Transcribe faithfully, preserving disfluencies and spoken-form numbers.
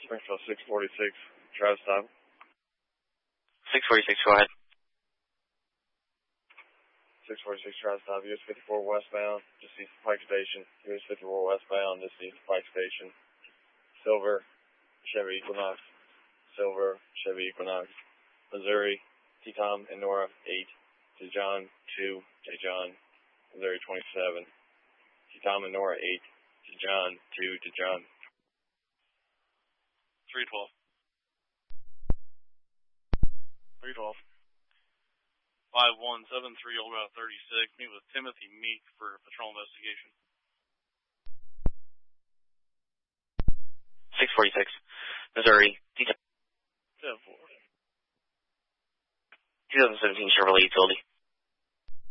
Springfield six forty-six, Travis stop. six forty-six, go ahead. six forty-six, Travis stop, U S fifty-four westbound, just east of Pike Station. U S fifty-four westbound, just east of Pike Station. Silver, Chevy Equinox. Silver, Chevy Equinox. Missouri, T-Tom and Nora, eight. To John, two. To John, Missouri, twenty-seven. T-Tom and Nora, eight. To John, two. To John. three twelve. three twelve. five one seven three, Old Route thirty-six. Meet with Timothy Meek for a patrol investigation. six forty-six, Missouri, T-Tom. seven four. twenty seventeen Chevrolet Utility.